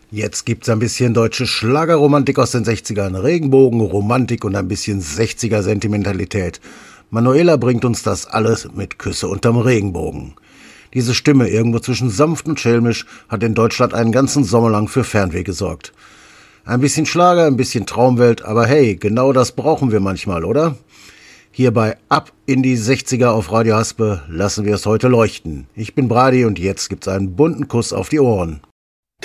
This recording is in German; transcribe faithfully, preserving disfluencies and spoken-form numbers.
Jetzt gibt's ein bisschen deutsche Schlagerromantik aus den sechzigern, Regenbogen, Romantik und ein bisschen sechziger-Sentimentalität. Manuela bringt uns das alles mit Küsse unterm Regenbogen. Diese Stimme, irgendwo zwischen sanft und schelmisch, hat in Deutschland einen ganzen Sommer lang für Fernweh gesorgt. Ein bisschen Schlager, ein bisschen Traumwelt, aber hey, genau das brauchen wir manchmal, oder? Hier bei Ab in die sechziger auf Radio Haspe lassen wir es heute leuchten. Ich bin Brady und jetzt gibt's einen bunten Kuss auf die Ohren.